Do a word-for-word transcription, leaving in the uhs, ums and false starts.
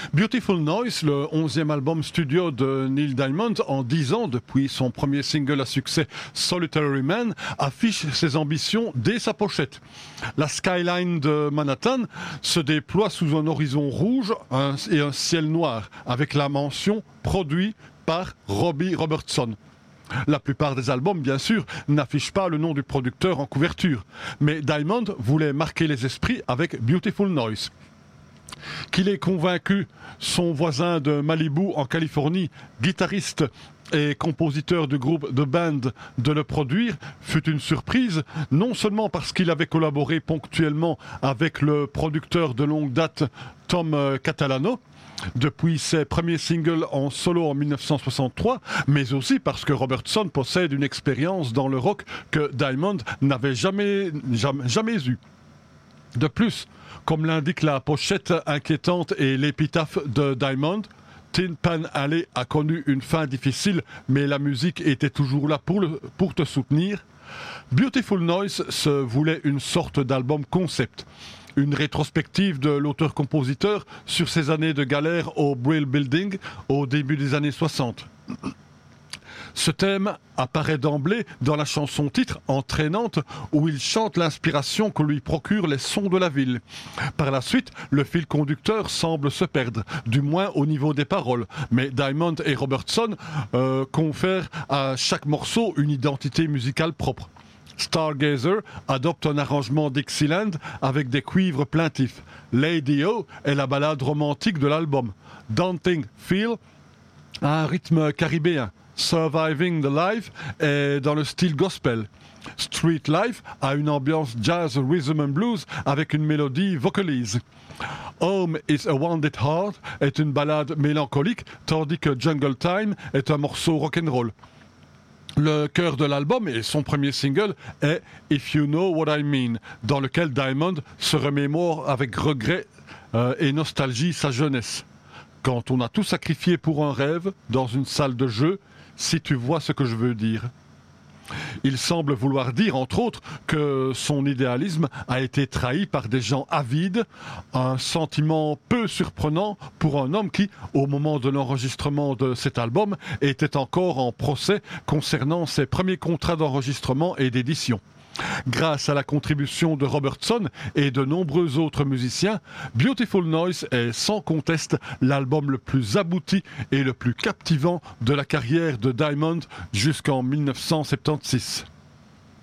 Beautiful Noise, le onzième album studio de Neil Diamond, en dix ans depuis son premier single à succès Solitary Man, affiche ses ambitions dès sa pochette. La skyline de Manhattan se déploie sous un horizon rouge un, et un ciel noir, avec la mention « Produit par Robbie Robertson ». La plupart des albums, bien sûr, n'affichent pas le nom du producteur en couverture, mais Diamond voulait marquer les esprits avec Beautiful Noise. Qu'il ait convaincu son voisin de Malibu en Californie, guitariste et compositeur du groupe The Band, de le produire fut une surprise, non seulement parce qu'il avait collaboré ponctuellement avec le producteur de longue date Tom Catalano, depuis ses premiers singles en solo en dix-neuf cent soixante-trois, mais aussi parce que Robertson possède une expérience dans le rock que Diamond n'avait jamais, jamais, jamais eue. De plus, comme l'indique la pochette inquiétante et l'épitaphe de Diamond, Tin Pan Alley a connu une fin difficile, mais la musique était toujours là pour, le, pour te soutenir. Beautiful Noise se voulait une sorte d'album concept, une rétrospective de l'auteur-compositeur sur ses années de galère au Brill Building au début des années soixante. Ce thème apparaît d'emblée dans la chanson-titre entraînante où il chante l'inspiration que lui procurent les sons de la ville. Par la suite, le fil conducteur semble se perdre, du moins au niveau des paroles, mais Diamond et Robertson euh, confèrent à chaque morceau une identité musicale propre. Stargazer adopte un arrangement Dixieland avec des cuivres plaintifs. Lady O est la ballade romantique de l'album. Daunting Feel a un rythme caribéen. Surviving the Life est dans le style gospel. Street Life a une ambiance jazz, rhythm and blues avec une mélodie vocalise. Home is a Wounded Heart est une ballade mélancolique, tandis que Jungle Time est un morceau rock'n'roll. Le cœur de l'album et son premier single est If You Know What I Mean, dans lequel Diamond se remémore avec regret euh, et nostalgie sa jeunesse. Quand on a tout sacrifié pour un rêve, dans une salle de jeu, si tu vois ce que je veux dire. Il semble vouloir dire, entre autres, que son idéalisme a été trahi par des gens avides, un sentiment peu surprenant pour un homme qui, au moment de l'enregistrement de cet album, était encore en procès concernant ses premiers contrats d'enregistrement et d'édition. Grâce à la contribution de Robertson et de nombreux autres musiciens, Beautiful Noise est sans conteste l'album le plus abouti et le plus captivant de la carrière de Diamond jusqu'en dix-neuf cent soixante-seize.